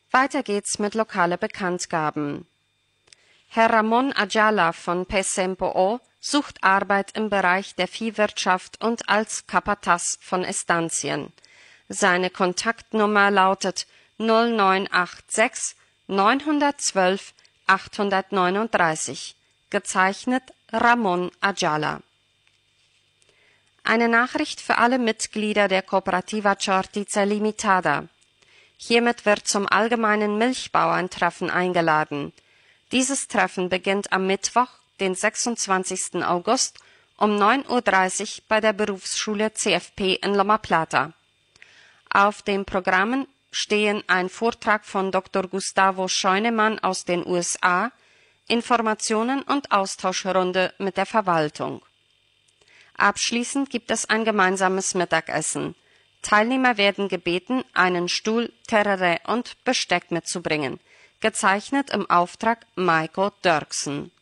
Weiter geht's mit lokale Bekanntgaben. Herr Ramon Ayala von Pesempo sucht Arbeit im Bereich der Viehwirtschaft und als Capataz von Estancien. Seine Kontaktnummer lautet 0986 912 839, gezeichnet Ramon Ayala. Eine Nachricht für alle Mitglieder der Cooperativa Ciortiza Limitada. Hiermit wird zum allgemeinen Milchbauerntreffen eingeladen. Dieses Treffen beginnt am Mittwoch, den 26. August um 9:30 Uhr bei der Berufsschule CFP in Loma Plata. Auf den Programmen stehen ein Vortrag von Dr. Gustavo Scheunemann aus den USA, Informationen und Austauschrunde mit der Verwaltung. Abschließend gibt es ein gemeinsames Mittagessen. Teilnehmer werden gebeten, einen Stuhl, Terere und Besteck mitzubringen. Gezeichnet im Auftrag Maiko Dirksen.